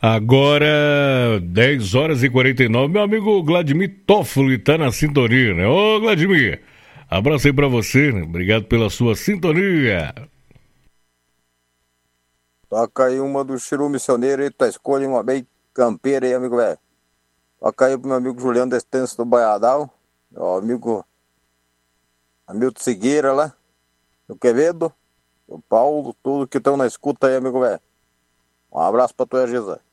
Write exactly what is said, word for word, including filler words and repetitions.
Agora, dez horas e quarenta e nove. Meu amigo Vladimir Toffoli tá na sintonia, né? Ô, Vladimir, abraço aí pra você, né? Obrigado pela sua sintonia. Toca aí uma do Chiru Missioneiro aí, tá escolha uma bem campeira aí, amigo velho. Toca aí pro meu amigo Juliano Destenso do Baiadal, ó, amigo Hamilton Segueira lá, o Quevedo, o Paulo, tudo que estão na escuta aí, amigo velho. Um abraço pra tu, Giza.